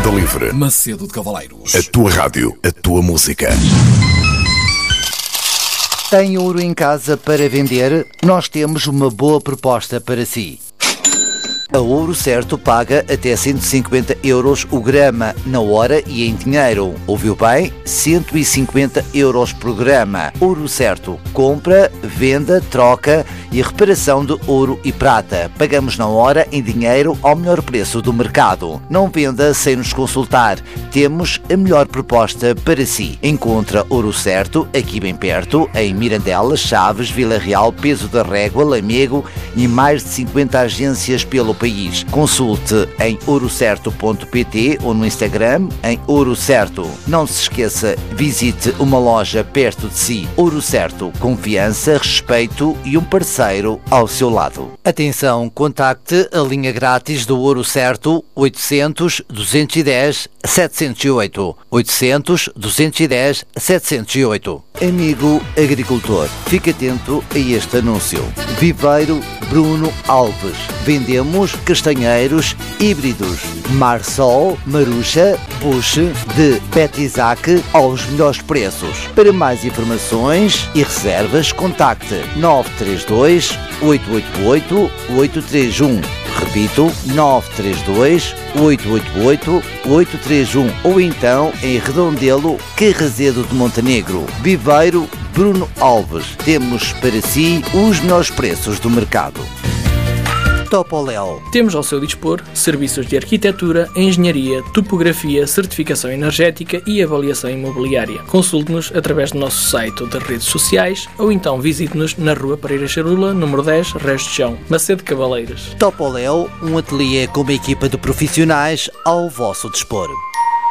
Onda Livre. Macedo de Cavaleiros. A tua rádio, a tua música. Tem ouro em casa para vender? Nós temos uma boa proposta para si. A Ouro Certo paga até 150 euros o grama na hora e em dinheiro. Ouviu bem? 150 euros por grama. Ouro Certo. Compra, venda, troca e reparação de ouro e prata. Pagamos na hora em dinheiro ao melhor preço do mercado. Não venda sem nos consultar. Temos a melhor proposta para si. Encontra Ouro Certo aqui bem perto, em Mirandela, Chaves, Vila Real, Peso da Régua, Lamego e mais de 50 agências pelo país. Consulte em ourocerto.pt ou no Instagram em Ouro Certo. Não se esqueça, visite uma loja perto de si. Ouro Certo, confiança, respeito e um parceiro ao seu lado. Atenção, contacte a linha grátis do Ouro Certo 800 210 708. 800 210 708. Amigo agricultor, fique atento a este anúncio. Viveiro Bruno Alves. Vendemos castanheiros híbridos Marsol, Marucha, Bush de Petizac aos melhores preços. Para mais informações e reservas, contacte 932 888 831. Repito, 932 888 831 ou então em Redondelo, Carrazedo de Montenegro. Viveiro Bruno Alves. Temos para si os melhores preços do mercado. Topoléu. Temos ao seu dispor serviços de arquitetura, engenharia, topografia, certificação energética e avaliação imobiliária. Consulte-nos através do nosso site ou das redes sociais ou então visite-nos na Rua Pereira Charula, número 10, Resto de Chão, Macedo de Cavaleiros. Topoléu, um ateliê com uma equipa de profissionais ao vosso dispor.